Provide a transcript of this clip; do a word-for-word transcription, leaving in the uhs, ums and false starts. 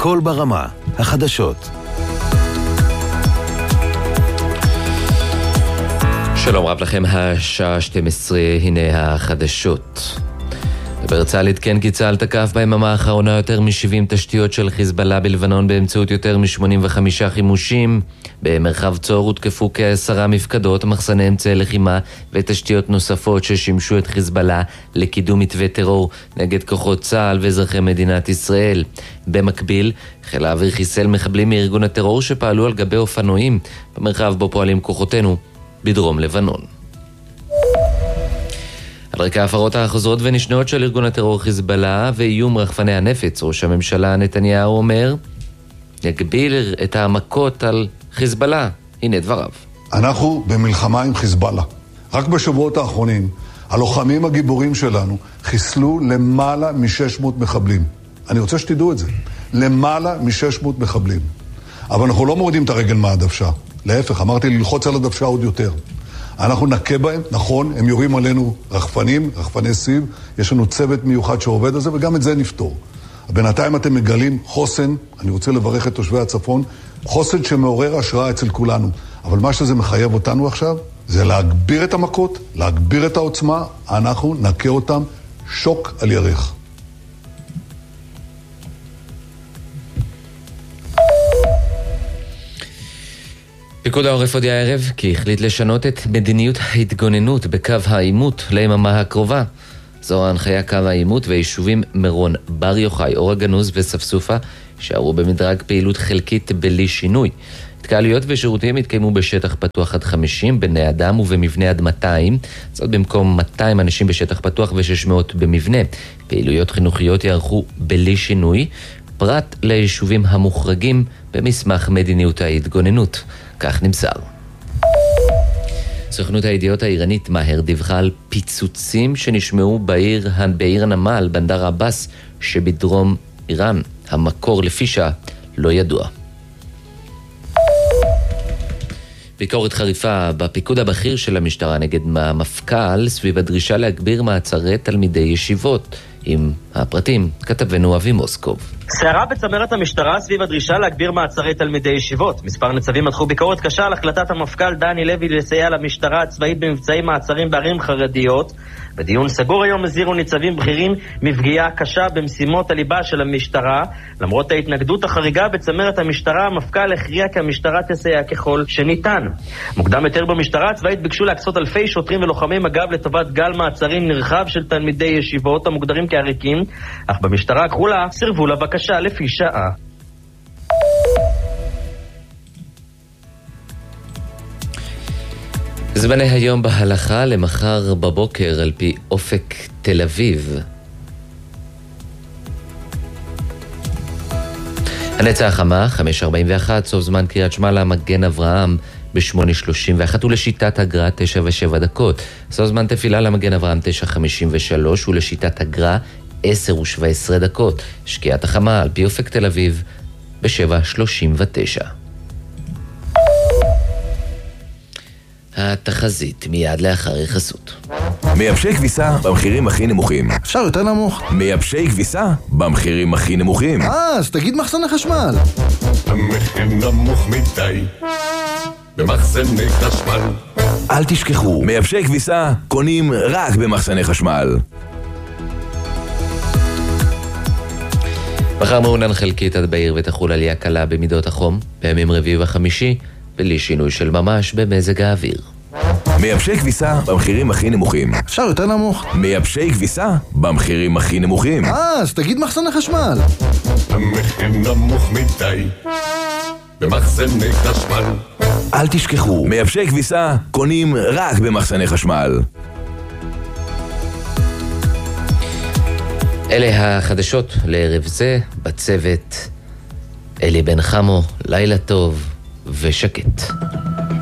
קול ברמה, החדשות. שלום רב לכם, השעה שתים עשרה, הנה החדשות. דובר צה"ל עדכן כי צה"ל תקף ביממה האחרונה יותר מ-שבעים תשתיות של חיזבאללה בלבנון באמצעות יותר מ-שמונים וחמישה חימושים. במרחב צור הותקפו כעשרה מפקדות, מחסני אמצעי לחימה ותשתיות נוספות ששימשו את חיזבאללה לקידום מתווה טרור נגד כוחות צה"ל ואזרחי מדינת ישראל. במקביל, חיל האוויר חיסל מחבלים מארגון הטרור שפעלו על גבי אופנועים במרחב בו פועלים כוחותינו בדרום לבנון. על רקע ההפרות החוזרות ונשנות של ארגון הטרור חיזבאללה ואיום רחפני הנפץ, ראש הממשלה נתניהו אומר יגביל את המכות על חיזבאללה. הנה דבריו. אנחנו במלחמה עם חיזבאללה. רק בשבועות האחרונים הלוחמים הגיבורים שלנו חיסלו למעלה מ-שש מאות מחבלים. אני רוצה שתדעו את זה. למעלה מ-שש מאות מחבלים. אבל אנחנו לא מורידים את הרגל מהדוושה. להפך, אמרתי ללחוץ על הדוושה עוד יותר. אנחנו נקה בהם, נכון, הם יורים עלינו רחפנים, רחפני סיב, יש לנו צוות מיוחד שעובד על זה, וגם את זה נפתור. בינתיים אתם מגלים חוסן, אני רוצה לברך את תושבי הצפון, חוסן שמעורר השראה אצל כולנו. אבל מה שזה מחייב אותנו עכשיו, זה להגביר את המכות, להגביר את העוצמה, אנחנו נקה אותם שוק על ירך. פיקוד העורף הודיע הערב כי החליט לשנות את מדיניות ההתגוננות בקו העימות ליממה הקרובה. זו ההנחיה, קו העימות והיישובים מרון, בר יוחאי, אור הגנוז וספסופה שערו במדרג פעילות חלקית בלי שינוי. התקהלויות ושירותים התקיימו בשטח פתוח עד חמישים, בני אדם ובמבנה עד מאתיים, זאת במקום מאתיים אנשים בשטח פתוח ו-שש מאות במבנה. פעילויות חינוכיות יערכו בלי שינוי, פרט ליישובים המוחרגים במסמך מדיניות ההתגוננות. כך נמסר. סוכנות הידיעות האיראנית מהר דיווחה על פיצוצים שנשמעו בעיר, בעיר הנמל בנדר עבאס שבדרום איראן. המקור לפי שעה לא ידוע. ביקורת חריפה בפיקוד הבכיר של המשטרה נגד המפכ"ל סביב הדרישה להגביר מעצרי תלמידי ישיבות. עם הפרטים כתבנו אבי מוסקוב. סערה בצמרת המשטרה סביב הדרישה להגביר מעצרי תלמידי ישיבות. מספר ניצבים מתחו ביקורת קשה על החלטת המפכ"ל דני לוי לסייע למשטרה הצבאית במבצעים מעצרים בערים חרדיות. בדיון סגור היום הזהירו ניצבים בכירים מפגיעה קשה במשימות הליבה של המשטרה. למרות ההתנגדות החריגה בצמרת המשטרה, המפכ"ל הכריע כי המשטרה תסייע ככל שניתן. מוקדם יותר במשטרה הצבאית ביקשו להקצות אלפי שוטרים ולוחמי מג"ב לטובת גל מעצרים נרחב של תלמידי ישיבות המוגדרים כעריקים, אך במשטרה הכחולה סירבו לבקשה לפי שעה. זמני היום בהלכה למחר בבוקר על פי אופק תל אביב. הנצח החמה חמש ארבעים ואחת, סוף זמן קריאת שמע למגן אברהם ב-שמונה שלושים ואחת ולשיטת הגר"א תשע ושבע דקות. סוף זמן תפילה למגן אברהם תשע חמישים ושלוש ולשיטת הגר"א עשר ושבע עשרה דקות. שקיעת החמה על פי אופק תל אביב ב-שבע שלושים ותשע. התחזית מיד לאחר יחסות. מייבשי כביסה במחירים הכי נמוכים. אפשר יותר נמוך. מייבשי כביסה במחירים הכי נמוכים. אה, אז תגיד מחסני חשמל. המחיר נמוך מדי במחסני חשמל. אל תשכחו, מייבשי כביסה קונים רק במחסני חשמל. מחר מעונן חלקית עד בעיר ותחול עלייה קלה במידות החום בימים רביעי וחמישי בלי שינוי של ממש במזג האוויר. מייבשי כביסה במחירים הכי נמוכים. אפשר יותר נמוך. מייבשי כביסה במחירים הכי נמוכים. אה, אז תגיד מחסני חשמל. המחיר נמוך מדי במחסני חשמל. אל תשכחו, מייבשי כביסה קונים רק במחסני חשמל. אלה החדשות לערב זה, בצוות אלי בן חמו, לילה טוב ושקט.